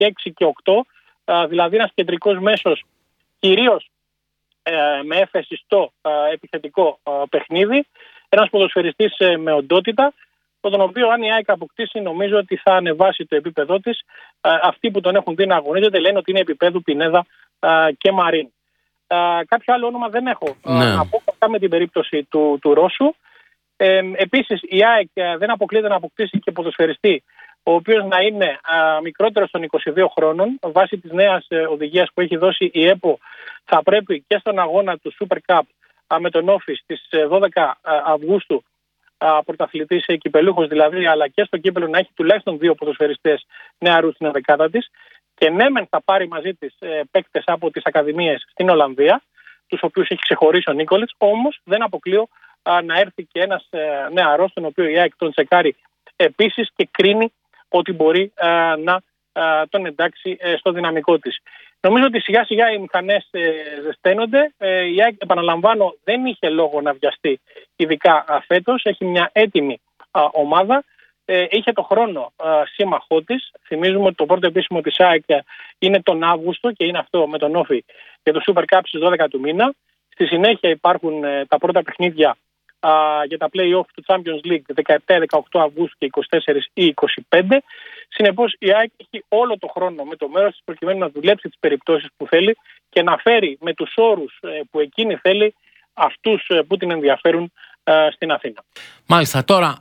και 6 και 8, δηλαδή ένας κεντρικός μέσος κυρίως με έφεση στο επιθετικό παιχνίδι, ένας ποδοσφαιριστής με οντότητα, τον οποίο αν η ΑΕΚ αποκτήσει νομίζω ότι θα ανεβάσει το επίπεδό της. Αυτοί που τον έχουν δει να αγωνίζεται λένε ότι είναι επίπεδου Πινέδα και Μαρίν. Κάποιο άλλο όνομα δεν έχω να πω με την περίπτωση του Ρώσου. Επίσης η ΑΕΚ δεν αποκλείεται να αποκτήσει και ποδοσφαιριστή ο οποίος να είναι μικρότερος των 22 χρόνων. Βάσει της νέας οδηγίας που έχει δώσει η ΕΠΟ, θα πρέπει και στον αγώνα του Super Cup με τον Όφη στις 12 Αυγούστου, πρωταθλητής κυπελούχος δηλαδή, αλλά και στο κύπελο να έχει τουλάχιστον 2 ποδοσφαιριστές νεαρούς στην ενδεκάδα της. Και ναι, μεν θα πάρει μαζί της παίκτες από τις ακαδημίες στην Ολλανδία, τους οποίους έχει ξεχωρίσει ο Νίκολιτς, όμως δεν αποκλείω να έρθει και ένας νεαρός, τον οποίο η ΑΕΚ τον τσεκάρει επίσης και κρίνει ότι μπορεί να τον εντάξει στο δυναμικό της. Νομίζω ότι σιγά σιγά οι μηχανές ζεσταίνονται. Η ΑΕΚ, επαναλαμβάνω, δεν είχε λόγο να βιαστεί, ειδικά φέτος. Έχει μια έτοιμη ομάδα. Είχε το χρόνο σύμμαχό της. Θυμίζουμε ότι το πρώτο επίσημο της ΑΕΚ είναι τον Αύγουστο και είναι αυτό με τον Όφη για το Super Cup στις 12 του μήνα. Στη συνέχεια υπάρχουν τα πρώτα παιχνίδια για τα play-off του Champions League 17-18 Αυγούστου και 24 ή 25. Συνεπώς η ΑΕΚ έχει όλο το χρόνο με το μέρος της προκειμένου να δουλέψει τις περιπτώσεις που θέλει και να φέρει με τους όρους που εκείνη θέλει αυτούς που την ενδιαφέρουν στην Αθήνα. Μάλιστα, τώρα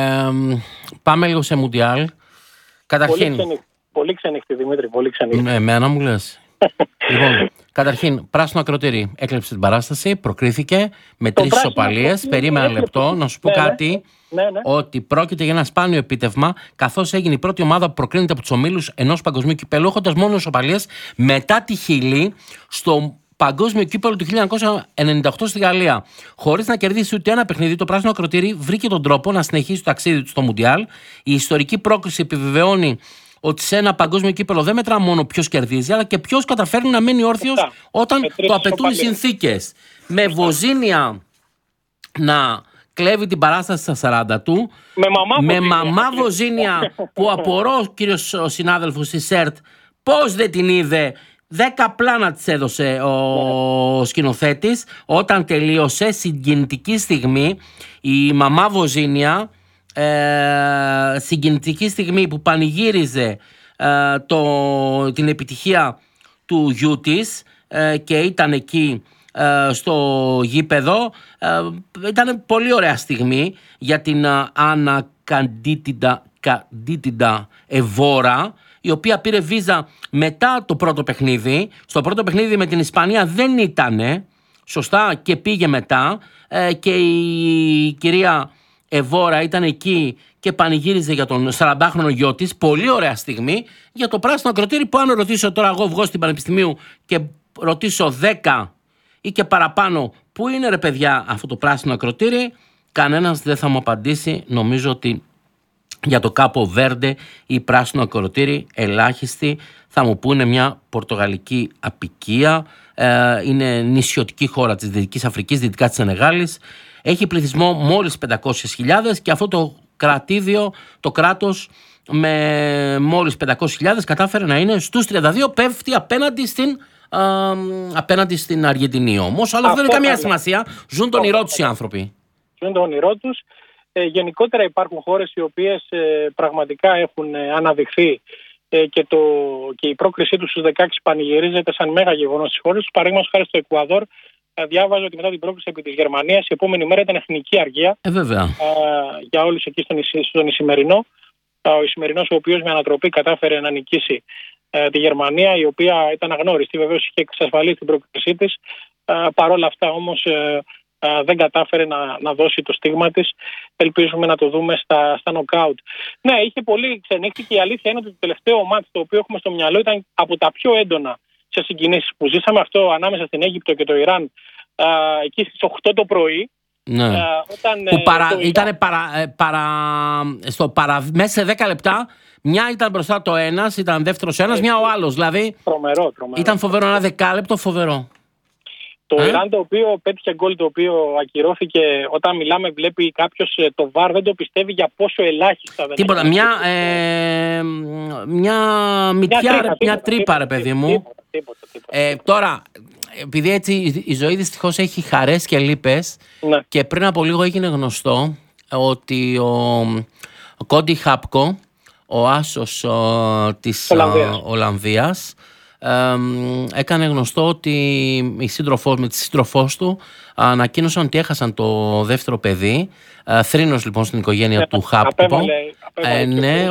πάμε λίγο σε Μουντιάλ. Καταρχήν... Πολύ ξενύχτη, Δημήτρη, πολύ ξενύχτη. Εμένα μου λες. Λοιπόν, καταρχήν, πράσινο ακροτήρι έκλεψε την παράσταση, προκρίθηκε με 3 ισοπαλίες. Περίμενα ένα λεπτό να σου πω κάτι. Ότι πρόκειται για ένα σπάνιο επίτευγμα, καθώς έγινε η πρώτη ομάδα που προκρίνεται από τους ομίλους ενός παγκοσμίου κυπέλλου, έχοντας μόνο ισοπαλίες μετά τη Χιλή στο παγκόσμιο κύπελλο του 1998 στη Γαλλία. Χωρίς να κερδίσει ούτε ένα παιχνίδι, το πράσινο ακροτήρι βρήκε τον τρόπο να συνεχίσει το ταξίδι του στο Μουντιάλ. Η ιστορική πρόκριση επιβεβαιώνει ότι σε ένα παγκόσμιο κύπελλο δεν μετρά μόνο ποιος κερδίζει, αλλά και ποιος καταφέρνει να μένει όρθιος όταν το απαιτούν οι συνθήκες. Με Βοζίνια να κλέβει την παράσταση στα 40 του, με μαμά Βοζίνια που απορώ, κύριος ο συνάδελφος της ΣΕΡΤ, πώς δεν την είδε. 10 πλάνα της έδωσε ο σκηνοθέτης όταν τελείωσε. Συγκινητική στιγμή η μαμά Βοζίνια, συγκινητική στιγμή που πανηγύριζε την επιτυχία του γιού της και ήταν εκεί στο γήπεδο. Ήταν πολύ ωραία στιγμή για την Άννα Καντίτιντα Εβόρα, η οποία πήρε βίζα μετά το πρώτο παιχνίδι. Στο πρώτο παιχνίδι με την Ισπανία δεν ήτανε σωστά και πήγε μετά, και η κυρία Εβόρα ήταν εκεί και πανηγύριζε για τον 40χρονο γιο της. Πολύ ωραία στιγμή για το πράσινο ακροτήρι, που αν ρωτήσω τώρα, εγώ βγω στην Πανεπιστημίου και ρωτήσω 10 ή και παραπάνω πού είναι ρε παιδιά αυτό το πράσινο ακροτήρι, κανένας δεν θα μου απαντήσει. Νομίζω ότι για το Κάπο Βέρντε ή πράσινο ακροτήρι ελάχιστοι θα μου πούνε μια πορτογαλική απικία. Είναι νησιωτική χώρα της Δυτικής Αφρικής, δυτικά της Σενεγάλης. Έχει πληθυσμό μόλις 500.000 και αυτό το κρατήδιο, το κράτος με μόλις 500.000 κατάφερε να είναι στους 32, πέφτει απέναντι στην Αργεντινή όμως. Αλλά αυτό δεν έχει καμία σημασία. Ζουν τον όνειρό τους οι άνθρωποι. Ζουν τον όνειρό τους. Γενικότερα υπάρχουν χώρες οι οποίες πραγματικά έχουν αναδειχθεί και η πρόκρισή τους στους 16 πανηγυρίζεται σαν μέγα γεγονός στις χώρες τους. Παραδείγματος χάρη στο Εκουαδόρ, διάβαζα ότι μετά την πρόκριση επί της Γερμανίας, η επόμενη μέρα ήταν εθνική αργία για όλους εκεί στον Ισημερινό. Ο Ισημερινός, ο οποίος με ανατροπή κατάφερε να νικήσει τη Γερμανία, η οποία ήταν αγνώριστη, βεβαίως είχε εξασφαλίσει την πρόκρισή της. Παρόλα αυτά όμως δεν κατάφερε να δώσει το στίγμα της. Ελπίζουμε να το δούμε στα νοκάουτ. Ναι, είχε πολύ ξενύχτη και η αλήθεια είναι ότι το τελευταίο μάτς το οποίο έχουμε στο μυαλό ήταν από τα πιο έντονα σε συγκινήσεις που ζήσαμε, αυτό ανάμεσα στην Αίγυπτο και το Ιράν, εκεί στις 8 το πρωί. Ναι. Ήταν μέσα σε 10 λεπτά. Μια ήταν μπροστά το ένας, ήταν δεύτερος ένας, μια ο άλλος. Δηλαδή τρομερό. ήταν φοβερό, ένα δεκάλεπτο φοβερό. Το Ιράν, το οποίο πέτυχε γκολ, το οποίο ακυρώθηκε, όταν μιλάμε, βλέπει κάποιος το VAR, δεν το πιστεύει για πόσο ελάχιστα δεν τίποτα. Μια τρύπα, ρε παιδί μου. Τίποτα. Τώρα, επειδή έτσι η ζωή δυστυχώς έχει χαρές και λύπες, και πριν από λίγο έγινε γνωστό ότι ο Κόντι Χάπκο, ο άσος της Ολλανδίας, έκανε γνωστό ότι με τη σύντροφός του ανακοίνωσαν ότι έχασαν το δεύτερο παιδί. Θρήνος λοιπόν στην οικογένεια του Χάπκο. Ναι,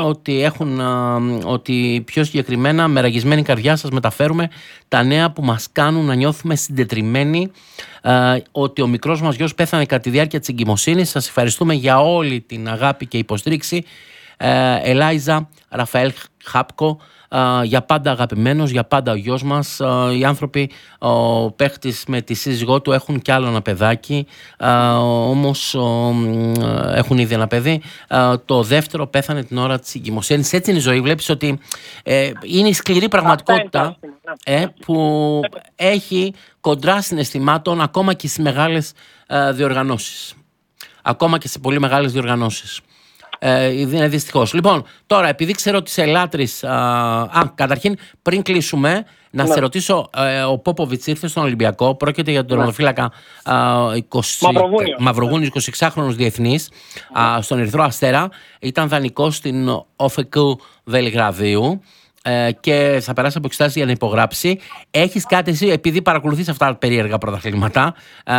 ότι πιο συγκεκριμένα με ραγισμένη καρδιά σας μεταφέρουμε τα νέα που μας κάνουν να νιώθουμε συντετριμμένοι, ότι ο μικρός μας γιος πέθανε κατά τη διάρκεια της εγκυμοσύνης. Σας ευχαριστούμε για όλη την αγάπη και υποστήριξη. Ελάιζα Ραφαέλ Χάπκο, για πάντα αγαπημένος, για πάντα ο γιος μας. Οι άνθρωποι, ο παίχτης με τη σύζυγό του έχουν κι άλλο ένα παιδάκι, όμως έχουν ήδη ένα παιδί. Το δεύτερο πέθανε την ώρα της εγκυμοσύνης. Έτσι είναι η ζωή. Βλέπεις ότι είναι η σκληρή πραγματικότητα που έχει κοντρά συναισθημάτων ακόμα και στις μεγάλες διοργανώσεις. Ακόμα και σε πολύ μεγάλες διοργανώσεις. Είναι δυστυχώς. Λοιπόν, τώρα επειδή ξέρω ότι σε λάτρεις, καταρχήν πριν κλείσουμε να σε ρωτήσω, ο Πόποβιτς ήρθε στον Ολυμπιακό, πρόκειται για τον τερματοφύλακα Μαυρογούνιο, 26χρονος διεθνής, στον Ερυθρό Αστέρα, ήταν δανεικός στην ΟΦΚ Βελιγραδίου και θα περάσει από εξετάσεις για να υπογράψει. Έχεις κάτι εσύ, επειδή παρακολουθείς αυτά τα περίεργα πρωταθλήματα,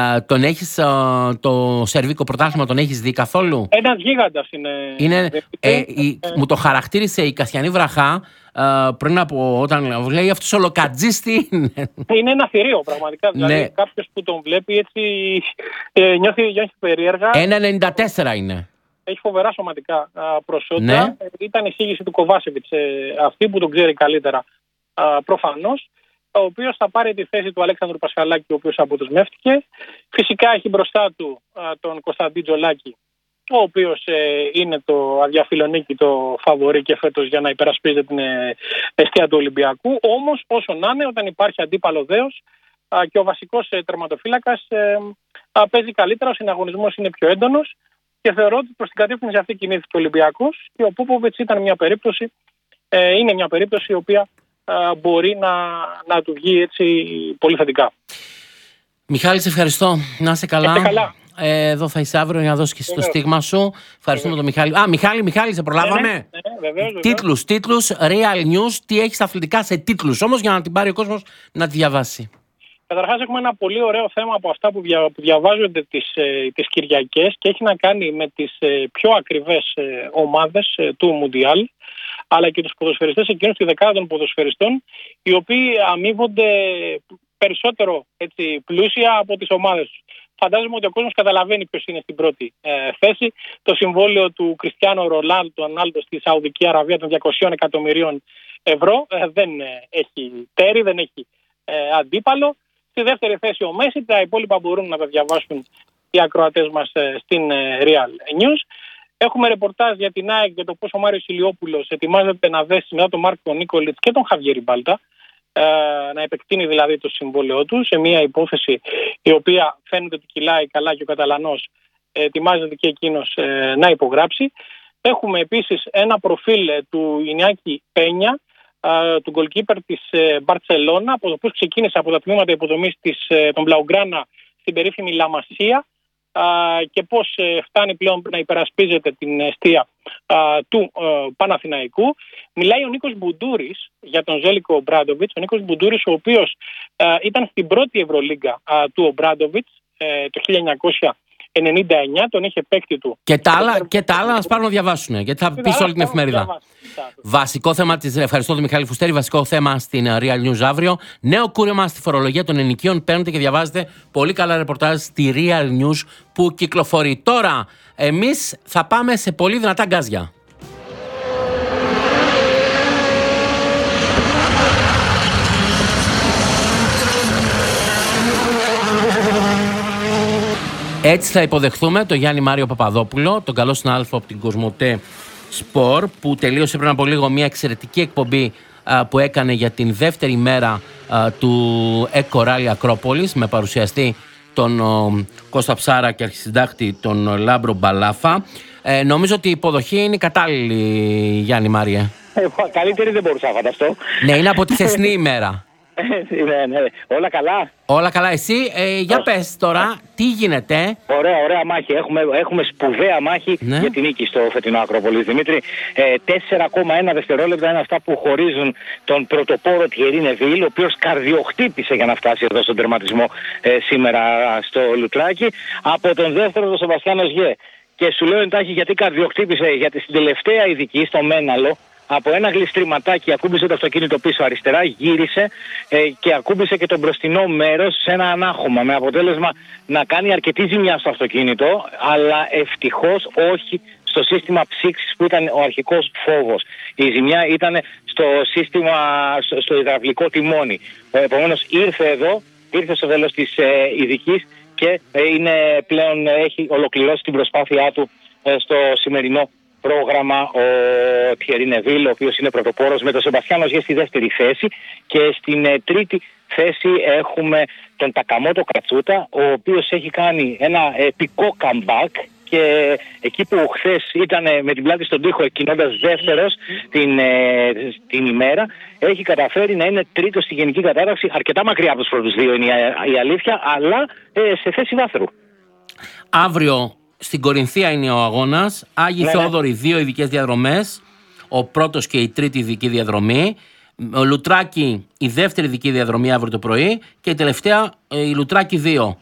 το σερβίκο πρωτάθλημα τον έχεις δει καθόλου? Ένας γίγαντας είναι. Μου το χαρακτήρισε η Κασιανή Βραχά πριν από όταν λέει αυτός ο Λοκατζής τι είναι. Είναι ένα θηρίο πραγματικά. Δηλαδή κάποιος που τον βλέπει έτσι νιώθει περίεργα. 1,94 είναι. Έχει φοβερά σωματικά προσόντα. Ήταν η εισήγηση του Κοβάσεβιτς, αυτή που τον ξέρει καλύτερα προφανώς, ο οποίος θα πάρει τη θέση του Αλέξανδρου Πασχαλάκη, ο οποίος αποδεσμεύτηκε. Φυσικά έχει μπροστά του τον Κωνσταντίν Τζολάκη, ο οποίος είναι το αδιαφιλονίκητο φαβορί και φέτος για να υπερασπίζεται την εστία του Ολυμπιακού. Όμως όσο να είναι, όταν υπάρχει αντίπαλο δέος και ο βασικός τερματοφύλακας παίζει καλύτερα, ο συναγωνισμός είναι πιο έντονος. Και θεωρώ ότι προς την κατεύθυνση αυτή κινήθηκε ο Ολυμπιακός και ο Πούποβιτς είναι μια περίπτωση η οποία μπορεί να του βγει έτσι πολύ θετικά. Μιχάλη, σε ευχαριστώ. Να είσαι καλά. Εδώ θα είσαι αύριο για να δώσεις και εσύ το στίγμα σου. Ευχαριστούμε τον Μιχάλη. Μιχάλη, σε προλάβαμε. Βεβαίως. Τίτλους, Real News, τι έχεις αθλητικά σε τίτλους όμως για να την πάρει ο κόσμος να τη διαβάσει. Καταρχάς έχουμε ένα πολύ ωραίο θέμα από αυτά που διαβάζονται τις Κυριακές και έχει να κάνει με τις πιο ακριβές ομάδες του Μουντιάλ, αλλά και τους ποδοσφαιριστές εκείνους, τη δεκάδα των ποδοσφαιριστών, οι οποίοι αμείβονται περισσότερο πλούσια από τις ομάδες τους. Φαντάζομαι ότι ο κόσμος καταλαβαίνει ποιος είναι στην πρώτη θέση. Το συμβόλαιο του Κριστιάνο Ρονάλντο στη Σαουδική Αραβία των 200 εκατομμυρίων ευρώ δεν έχει τέρι, δεν έχει αντίπαλο. Στη δεύτερη θέση ο Μέση, τα υπόλοιπα μπορούν να τα διαβάσουν οι ακροατές μας στην Real News. Έχουμε ρεπορτάζ για την ΑΕΚ για το πώς ο Μάριος Ηλιόπουλος ετοιμάζεται να δέσει μετά τον Μάρκο Νίκολιτς και τον Χαβιέρι Μπάλτα, να επεκτείνει δηλαδή το συμβόλαιό του σε μια υπόθεση η οποία φαίνεται ότι κυλάει καλά και ο Καταλανός ετοιμάζεται και εκείνος να υπογράψει. Έχουμε επίσης ένα προφίλ του Ινιάκη Πένια, του goalkeeper της Μπαρτσελώνα, από το πώς ξεκίνησε από τα τμήματα υποδομής των Μπλαουγκράνα στην περίφημη Λαμασία και πώς φτάνει πλέον να υπερασπίζεται την εστία του Παναθηναϊκού. Μιλάει ο Νίκος Μπουντούρης για τον Ζέλικο Ομπράντοβιτς. Ο Νίκος Μπουντούρης, ο οποίος ήταν στην πρώτη Ευρωλίγκα του Ομπράντοβιτς το 1999, τον είχε παίκτη του. Και τα άλλα να σπάρουν να διαβάσουν, γιατί θα πεις όλη την εφημερίδα. Βασικό θέμα ευχαριστώ τον Μιχάλη Φουστέρη, βασικό θέμα στην Real News αύριο. Νέο κούρεμα στη φορολογία των ενοικίων. Παίρνετε και διαβάζετε πολύ καλά ρεπορτάζ στη Real News που κυκλοφορεί. Τώρα, εμείς θα πάμε σε πολύ δυνατά γκάζια. Έτσι θα υποδεχθούμε τον Γιάννη Μάριο Παπαδόπουλο, τον καλό συνάδελφο από την Κοσμοτέ Σπορ, που τελείωσε πριν από λίγο μια εξαιρετική εκπομπή που έκανε για την δεύτερη μέρα του Εκοράλι Ακρόπολης με παρουσιαστή τον Κώστα Ψάρα και αρχισυντάκτη τον Λάμπρο Μπαλάφα. Νομίζω ότι η υποδοχή είναι κατάλληλη, Γιάννη Μάριε. Καλύτερη δεν μπορούσα να φανταστώ. Ναι, είναι από τη χθεσινή ημέρα. Ναι. Όλα καλά. Όλα καλά. Εσύ, για πες τώρα, τι γίνεται. Ωραία μάχη. Έχουμε σπουδαία μάχη για την νίκη στο φετινό Ακρόπολης. Δημήτρη, 4,1 δευτερόλεπτα είναι αυτά που χωρίζουν τον πρωτοπόρο Τιερί Νεβίλ, ο οποίος καρδιοχτύπησε για να φτάσει εδώ στον τερματισμό σήμερα στο Λουτράκι, από τον δεύτερο, τον Σεβαστιάνο Γιέ. Και σου λέω εντάχει γιατί καρδιοχτύπησε, γιατί στην τελευταία ειδική, στο Μέναλο, από ένα γλιστρηματάκι ακούμπησε το αυτοκίνητο πίσω αριστερά, γύρισε και ακούμπησε και το μπροστινό μέρος σε ένα ανάχωμα, με αποτέλεσμα να κάνει αρκετή ζημιά στο αυτοκίνητο, αλλά ευτυχώς όχι στο σύστημα ψήξης που ήταν ο αρχικός φόβος. Η ζημιά ήταν στο σύστημα, στο υδραυλικό τιμόνι. Επομένως ήρθε στο τέλος της ειδικής και έχει ολοκληρώσει την προσπάθειά του στο σημερινό πρόγραμμα ο Τιερί Νεβίλ, ο οποίος είναι πρωτοπόρος, με τον Σεμπαστιάνο Γιέ στη δεύτερη θέση, και στην τρίτη θέση έχουμε τον Τακαμότο Κατσούτα, ο οποίος έχει κάνει ένα επικό comeback, και εκεί που χθες ήταν με την πλάτη στον τοίχο εκκινώντας δεύτερος την ημέρα, έχει καταφέρει να είναι τρίτος στη γενική κατάταξη, αρκετά μακριά από τους πρώτους δύο είναι η αλήθεια, αλλά σε θέση βάθρου. Αύριο στην Κορινθία είναι ο αγώνας. Άγιοι Θεόδωροι, 2 ειδικές διαδρομές. Ο πρώτος και η τρίτη ειδική διαδρομή. Ο Λουτράκι, η δεύτερη ειδική διαδρομή αύριο το πρωί. Και η τελευταία, η Λουτράκι 2.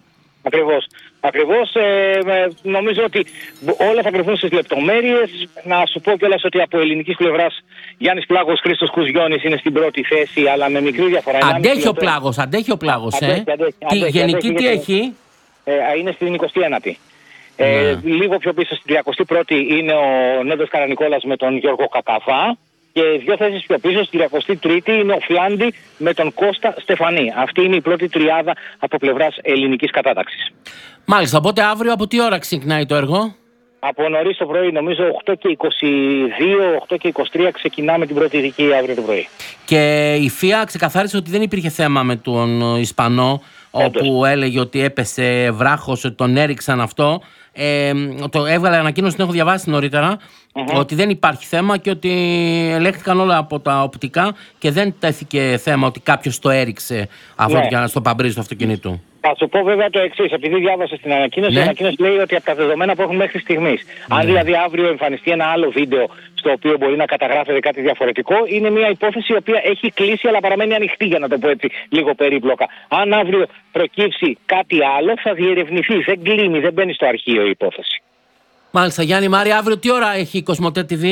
Ακριβώς. Νομίζω ότι όλα θα βρεθούν στις λεπτομέρειες. Να σου πω κιόλας ότι από ελληνικής πλευράς Γιάννης Πλάγος, Χρήστος Κουζιώνης είναι στην πρώτη θέση, αλλά με μικρή διαφορά. Αντέχει ο Πλάγος. Γενική τι έχει? Είναι στην 29η. Λίγο πιο πίσω στην 31η είναι ο Νέντος Καρανικόλας με τον Γιώργο Κακαφά, και 2 θέσεις πιο πίσω στην 33η είναι ο Φλάντι με τον Κώστα Στεφανή. Αυτή είναι η πρώτη τριάδα από πλευράς ελληνικής κατάταξης. Μάλιστα, οπότε αύριο από τι ώρα ξεκινάει το έργο? Από νωρίς το πρωί, νομίζω 8 και 22, 8 και 23 ξεκινάμε την πρώτη ειδική αύριο το πρωί. Και η ΦΙΑ ξεκαθάρισε ότι δεν υπήρχε θέμα με τον Ισπανό, όπου έλεγε ότι έπεσε βράχος, ότι τον έριξαν αυτό. Το έβγαλε ανακοίνωση, την έχω διαβάσει νωρίτερα, ότι δεν υπάρχει θέμα και ότι ελέγχθηκαν όλα από τα οπτικά και δεν τέθηκε θέμα ότι κάποιος το έριξε στο παμπρίζ του αυτοκινήτου. Θα σου πω βέβαια το εξής, επειδή διάβασα στην ανακοίνωση, η ανακοίνωση λέει ότι από τα δεδομένα που έχουν μέχρι στιγμής, αν δηλαδή αύριο εμφανιστεί ένα άλλο βίντεο στο οποίο μπορεί να καταγράφεται κάτι διαφορετικό, είναι μια υπόθεση η οποία έχει κλείσει αλλά παραμένει ανοιχτή, για να το πω έτσι λίγο περίπλοκα. Αν αύριο προκύψει κάτι άλλο, θα διερευνηθεί. Δεν κλείνει, δεν μπαίνει στο αρχείο η υπόθεση. Μάλιστα, Γιάννη Μάρη, αύριο τι ώρα έχει η Κοσμοτέ TV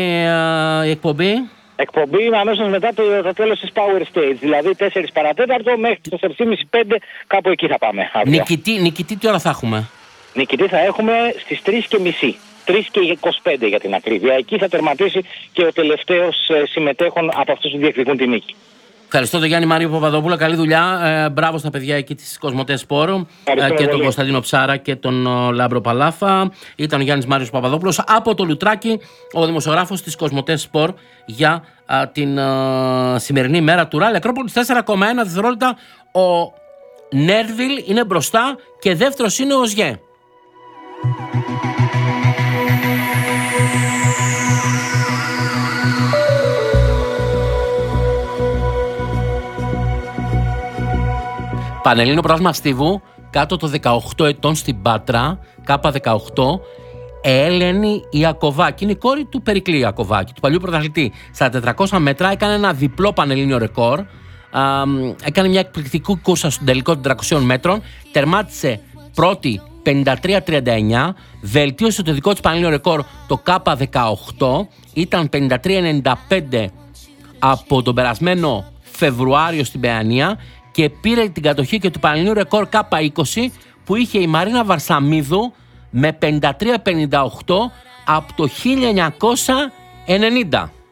η εκπομπή? Εκπομπή είναι αμέσως μετά το τέλος της Power Stage, δηλαδή 4 παρατέταρτο μέχρι τις 4.30-5, κάπου εκεί θα πάμε. Νικητή τι ώρα θα έχουμε? Νικητή θα έχουμε στις 3.30. 3 και 25 για την ακρίβεια. Εκεί θα τερματίσει και ο τελευταίος συμμετέχον από αυτούς που διεκδικούν τη νίκη. Ευχαριστώ τον Γιάννη Μάριο Παπαδόπουλο. Καλή δουλειά. Μπράβο στα παιδιά εκεί της Κοσμοτέ Σπορ και τον Κωνσταντίνο Ψάρα και τον Λάμπρο Παλάφα. Ήταν ο Γιάννης Μάριος Παπαδόπουλος από το Λουτράκι, ο δημοσιογράφος της Κοσμοτέ Σπορ για την σημερινή μέρα του Ράλι Ακρόπολης. 4,1 δευτερόλεπτα. Ο Νέρβιλ είναι μπροστά και δεύτερος είναι ο Ζιέ. Πανελλήνιο Πράσμα Στίβου, κάτω το 18 ετών στην Πάτρα, K18, Έλενη Ιακωβάκη. Είναι η κόρη του Περικλή Ιακωβάκη, του παλιού πρωταθλητή. Στα 400 μέτρα έκανε ένα διπλό πανελλήνιο ρεκόρ. Έκανε μια εκπληκτική κούρσα στον τελικό των 300 μέτρων. Τερμάτισε πρώτη 53-39. Βελτίωσε το δικό της πανελλήνιο ρεκόρ, το K18. Ήταν 53-95 από τον περασμένο Φεβρουάριο στην Παιανία. Και πήρε την κατοχή και του πανελληνίου ρεκόρ K20 που είχε η Μαρίνα Βαρσαμίδου με 53-58 από το 1990.